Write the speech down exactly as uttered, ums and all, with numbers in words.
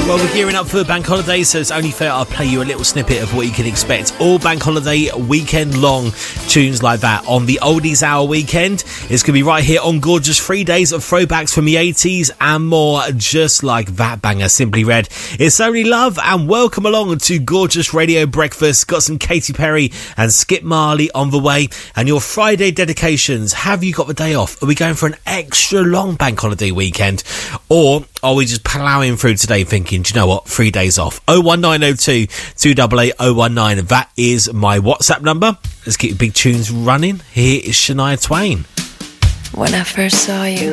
Well, we're gearing up for bank holiday, so it's only fair I'll play you a little snippet of what you can expect. All bank holiday weekend long tunes like that on the Oldies Hour weekend. It's going to be right here on Gorgeous. Three days of throwbacks from the eighties and more, just like that banger, Simply Red. It's Only Love, and welcome along to Gorgeous Radio Breakfast. Got some Katy Perry and Skip Marley on the way. And your Friday dedications. Have you got the day off? Are we going for an extra long bank holiday weekend? Or are we just ploughing through today thinking, do you know what, three days off? oh one nine oh two, two eight eight, oh one nine. That is my WhatsApp number. Let's keep big tunes running. Here is Shania Twain. When I first saw you,